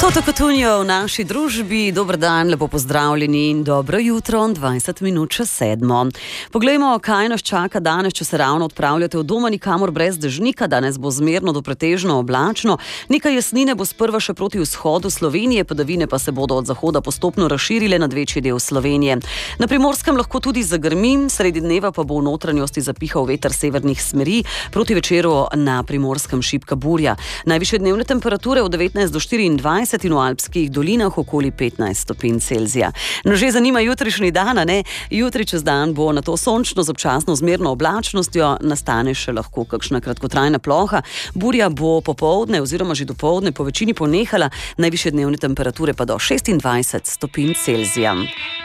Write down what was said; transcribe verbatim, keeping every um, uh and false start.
Toto Cotugno v naši družbi, dober dan, lepo pozdravljeni in dobro jutro, dvajset minut čez sedmo. Poglejmo, kaj nas čaka danes, če se ravno odpravljate od doma nikamor brez dežnika. Danes bo zmerno do pretežno oblačno, nekaj jasnine bo sprva še proti vzhodu Slovenije, padavine pa se bodo od zahoda postopno razširile nad večji del Slovenije. Na Primorskem lahko tudi zagrmi, sredi dneva pa bo v notranjosti zapihal veter severnih smeri, proti večeru na Primorskem šibka burja. Najvišje dnevne temperature od devetnajst do štiriindvajset in v alpskih dolinah okoli petnajst stopinj Celzija. No, že zanima jutrišnji dan, ne? Jutri čez dan bo na to sončno z občasno zmerno oblačnostjo, nastane še lahko kakšna kratkotrajna ploha. Burja bo popoldne oziroma že dopoldne po večini ponehala, najvišje dnevne temperature pa do šestindvajset stopinj Celzija.